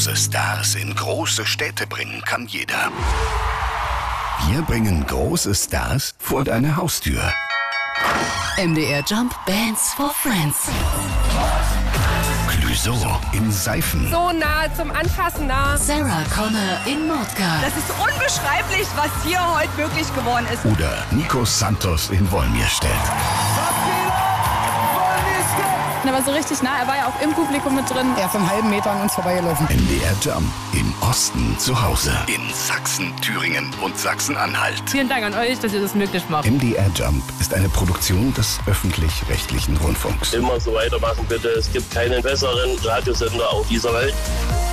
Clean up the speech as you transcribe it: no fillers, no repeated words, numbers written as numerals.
Große Stars in große Städte bringen kann jeder. Wir bringen große Stars vor deine Haustür. MDR Jump Bands for Friends. Clouseau in Seifen. So nah zum Anfassen nah. Sarah Connor in Nordgar. Das ist unbeschreiblich, was hier heute möglich geworden ist. Oder Nico Santos in Wolmirstedt. Er war so richtig nah, er war ja auch im Publikum mit drin. Er ist einen halben Meter an uns vorbeigelaufen. MDR Jump im Osten zu Hause. In Sachsen, Thüringen und Sachsen-Anhalt. Vielen Dank an euch, dass ihr das möglich macht. MDR Jump ist eine Produktion des öffentlich-rechtlichen Rundfunks. Immer so weitermachen bitte. Es gibt keinen besseren Radiosender auf dieser Welt.